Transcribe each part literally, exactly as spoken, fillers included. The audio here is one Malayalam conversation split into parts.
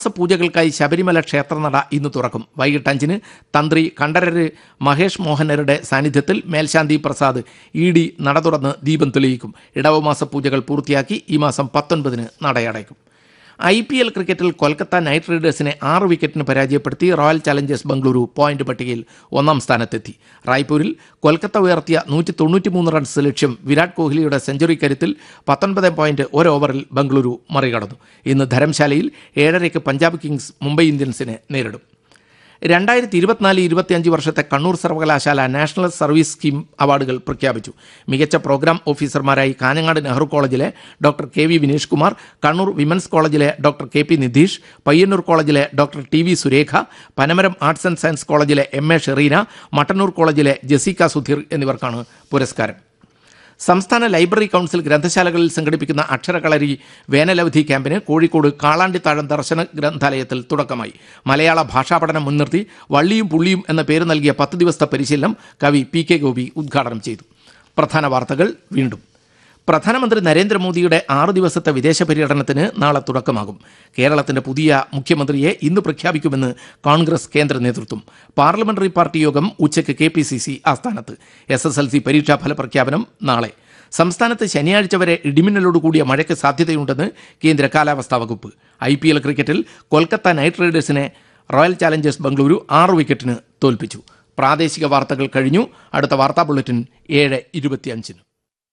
പൂജകൾക്കായി ശബരിമല ക്ഷേത്രനട ഇന്ന് തുറക്കും. വൈകിട്ട് അഞ്ചിന് തന്ത്രി കണ്ഠരര് മഹേഷ് മോഹനരുടെ സാന്നിധ്യത്തിൽ മേൽശാന്തി പ്രസാദ് ഇ ഡി നട തുറന്ന് ദീപം തെളിയിക്കും. ഇടവമാസ പൂജകൾ പൂർത്തിയാക്കി ഈ മാസം പത്തൊൻപതിന് നടയടയ്ക്കും. ഐ പി എൽ ക്രിക്കറ്റിൽ കൊൽക്കത്ത നൈറ്റ് റൈഡേഴ്സിനെ ആറ് വിക്കറ്റിന് പരാജയപ്പെടുത്തി റോയൽ ചലഞ്ചേഴ്സ് ബംഗളൂരു പോയിന്റ് പട്ടികയിൽ ഒന്നാം സ്ഥാനത്തെത്തി. റായ്പൂരിൽ കൊൽക്കത്ത ഉയർത്തിയ നൂറ്റി തൊണ്ണൂറ്റിമൂന്ന് റൺസ് ലക്ഷ്യം വിരാട് കോഹ്ലിയുടെ സെഞ്ചുറി കരുത്തിൽ പത്തൊൻപത് പോയിന്റ് ഒരു ഓവറിൽ ബംഗളൂരു മറികടന്നു. ഇന്ന് ധരംശാലയിൽ ഏഴരയ്ക്ക് പഞ്ചാബ് കിങ്സ് മുംബൈ ഇന്ത്യൻസിനെ നേരിടും. രണ്ടായിരത്തി ഇരുപത്തിനാല് ഇരുപത്തിയഞ്ച് വർഷത്തെ കണ്ണൂർ സർവകലാശാല നാഷണൽ സർവീസ് സ്കീം അവാർഡുകൾ പ്രഖ്യാപിച്ചു. മികച്ച പ്രോഗ്രാം ഓഫീസർമാരായി കാഞ്ഞങ്ങാട് നെഹ്റു കോളേജിലെ doctor K V Vinesh Kumar, Kannur women's കോളേജിലെ doctor K P Nidheesh, Payyanur കോളേജിലെ doctor T V Surekha, Panamaram arts and science കോളേജിലെ എം എ ഷെറീന, മട്ടന്നൂർ കോളേജിലെ ജെസിക്ക സുധീർ എന്നിവർക്കാണ് പുരസ്കാരം. സംസ്ഥാന ലൈബ്രറി കൗൺസിൽ ഗ്രന്ഥശാലകളിൽ സംഘടിപ്പിക്കുന്ന അക്ഷരകളരി വേനലവധി ക്യാമ്പിന് കോഴിക്കോട് കാളാണ്ടിത്താഴം ദർശന ഗ്രന്ഥാലയത്തിൽ തുടക്കമായി. മലയാള ഭാഷാ പഠനം മുൻനിർത്തി വള്ളിയും പുള്ളിയും എന്ന പേര് നൽകിയ പത്ത് ദിവസത്തെ പരിശീലനം കവി പി കെ ഗോപി ഉദ്ഘാടനം ചെയ്തു. പ്രധാന വാർത്തകൾ വീണ്ടും. പ്രധാനമന്ത്രി നരേന്ദ്രമോദിയുടെ ആറു ദിവസത്തെ വിദേശ പര്യടനത്തിന് നാളെ തുടക്കമാകും. കേരളത്തിന്റെ പുതിയ മുഖ്യമന്ത്രിയെ ഇന്ന് പ്രഖ്യാപിക്കുമെന്ന് കോൺഗ്രസ് കേന്ദ്ര നേതൃത്വം. പാർലമെന്ററി പാർട്ടി യോഗം ഉച്ചയ്ക്ക് കെ പി സി സി ആസ്ഥാനത്ത്. എസ് എസ് എൽ സി പരീക്ഷാ ഫലപ്രഖ്യാപനം നാളെ. സംസ്ഥാനത്ത് ശനിയാഴ്ച വരെ ഇടിമിന്നലോടുകൂടിയ മഴയ്ക്ക് സാധ്യതയുണ്ടെന്ന് കേന്ദ്ര കാലാവസ്ഥാ വകുപ്പ്. ഐ പി എൽ ക്രിക്കറ്റിൽ കൊൽക്കത്ത നൈറ്റ് റൈഡേഴ്സിനെ റോയൽ ചാലഞ്ചേഴ്സ് ബംഗളൂരു ആറ് വിക്കറ്റിന് തോൽപ്പിച്ചു. പ്രാദേശിക വാർത്തകൾ കഴിഞ്ഞു. അടുത്ത വാർത്താ ബുള്ളറ്റിൻ ഏഴ് ഇരുപത്തിയഞ്ചിന്.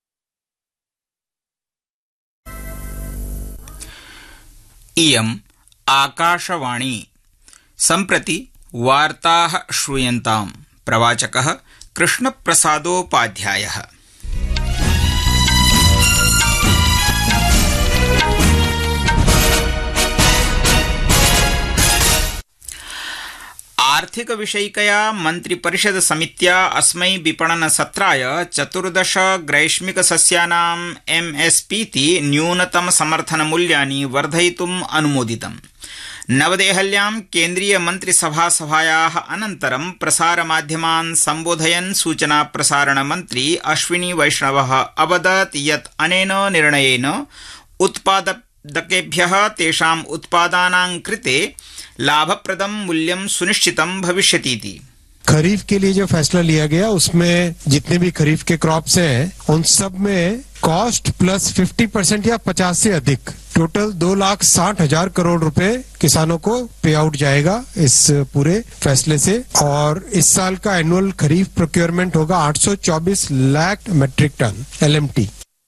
इयम् आकाशवाणी। सम्प्रति वार्ताः श्रूयन्ताम्। प्रवाचकः कृष्णप्रसादोपाध्यायः। आर्थिक विषयिकया मन्त्रिपरिषद समित्या अस्मै विपणन सत्राय चतुर्दश ग्रैष्मिक सस्यानां एमएसपीति न्यूनतम समर्थन मूल्यानि वर्धयितुम् अनुमोदितम्। नवदेहल्यां केन्द्रीय मन्त्रिसभा सभायाः अनन्तरं प्रसारमाध्यमान् सम्बोधयन् सूचना प्रसारण मन्त्री अश्विनी वैष्णवः अवदत् यत् अनेन निर्णयेन उत्पादकेभ्यः तेषाम् उत्पादानां कृते लाभप्रदं मूल्यं सुनिश्चितं भविष्यति। खरीफ के लिए जो फैसला लिया गया उसमें जितने भी खरीफ के क्रॉप्स हैं उन सब में कॉस्ट प्लस फिफ्टी परसेंट या पचास से अधिक टोटल दो लाख साठ हजार करोड़ रुपए किसानों को पे आउट जाएगा इस पूरे फैसले से। और इस साल का एनुअल खरीफ प्रोक्योरमेंट होगा आठ सौ चौबीस लाख मेट्रिक टन एलएमटी।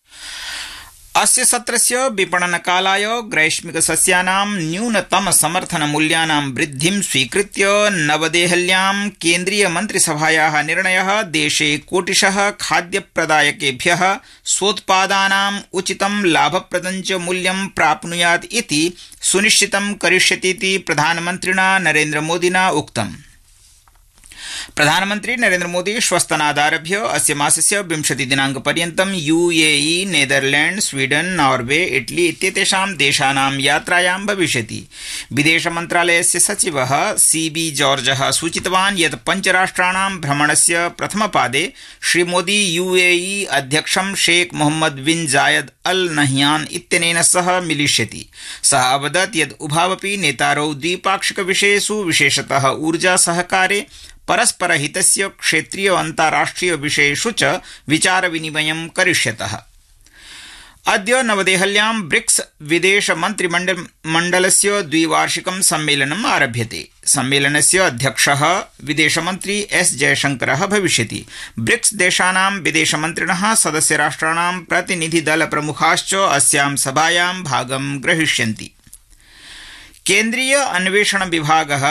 अस्य सत्रस्य विपणनकालाय ग्रैष्मिक सस्यानां न्यूनतम समर्थन मूल्यानां वृद्धिं स्वीकृत्य नवदेहल्यां केन्द्रीय मन्त्रिसभायाः निर्णयः देशे कोटिशः खाद्यप्रदायकेभ्यः स्वोत्पादानाम् उचितं लाभप्रदं च मूल्यं प्राप्नुयात् इति सुनिश्चितं करिष्यतीति प्रधानमन्त्रिणा नरेन्द्रमोदिना उक्तम्। प्रधानमन्त्री नरेन्द्र मोदी श्वस्तनादारभ्य अस्य मासस्य विंशति दिनाङ्कपर्यन्तं UAE, Netherland, Sweden, Norway, Italy इत्येतेषां देशानां यात्रायां भविष्यति। विदेश मन्त्रालयस्य सचिवः सीबी जॉर्जः सूचितवान् यत् पञ्चराष्ट्राणां भ्रमणस्य प्रथमपादे श्रीमोदी यूएई अध्यक्षं शेख मोहम्मद बिन जायद अल नह्यान इत्यनेन सह मिलिष्यति। सः अवदत् यत् उभावपि नेतारौ द्विपाक्षिक विषयेषु विशेषतः ऊर्जा सहकारे परस्परहितस्य क्षेत्रीय अन्ताराष्ट्रिय विषयेषु च विचार विनिमयं करिष्यतः। अद्य नवदेहल्यां ब्रिक्स विदेश मन्त्रिमण्डलस्य द्विवार्षिकं सम्मेलनम् आरभ्यते। सम्मेलनस्य अध्यक्षः विदेशमन्त्री एस जयशंकरः भविष्यति। ब्रिक्स देशानां विदेशमन्त्रिणः सदस्यराष्ट्राणां प्रतिनिधिदलप्रमुखाश्च अस्यां सभायां भागं ग्रहीष्यन्ति। केन्द्रीय अन्वेषण विभागः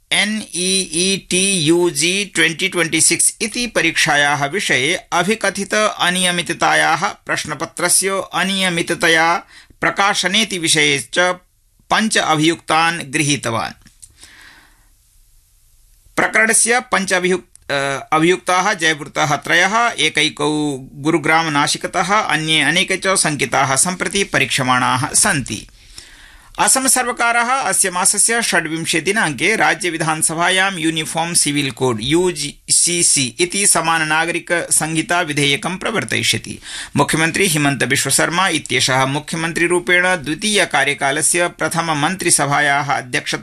एनईईटीयूजी ट्वेंटी ट्वेंटी सिक्स इति परीक्षायाः विषये अभिकथित अनियमिततायाः प्रश्नपत्रस्य अनियमिततया प्रकाशनेति विषये च पञ्च अभियुक्तान् गृहीतवान्। प्रकरणस्य पञ्च अभियुक्ताः जयपुरतः त्रयः, एकैकौ गुरुग्राम नाशिकतः, अन्ये अनेके च शङ्किताः सम्प्रति परीक्षमाणाः सन्ति। असम सर्वकारः अस्य मासस्य षड्विंशे दिनाङ्के राज्य विधानसभायां यूनिफॉर्म सिविल कोड यूसीसी इति समान नागरिक संहिता विधेयकं प्रवर्तयिष्यति। मुख्यमंत्री हिमंत बिश्व शर्मा इत्येषः मुख्यमंत्रीरूपेण द्वितीय कार्यकालस्य प्रथम मन्त्रिसभायाः अध्यक्षतां